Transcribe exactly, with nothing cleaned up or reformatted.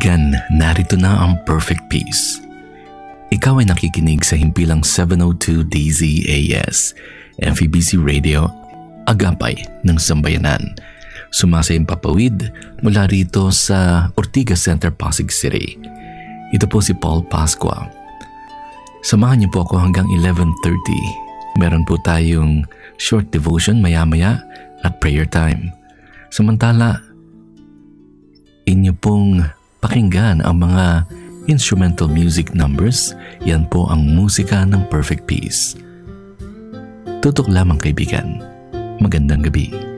kaibigan, narito na ang Perfect Peace. Ikaw ay nakikinig sa himpilang seven oh two D Z A S, F E B C Radio, Agapay ng Sambayanan. Sumasayang papawid mula rito sa Ortigas Center, Pasig City. Ito po si Paul Pascua. Samahan niyo po ako hanggang eleven thirty. Meron po tayong short devotion maya-maya at prayer time. Samantala, inyo pong pakinggan ang mga instrumental music numbers. Yan po ang musika ng Perfect Peace. Tutok lamang kaibigan. Magandang gabi.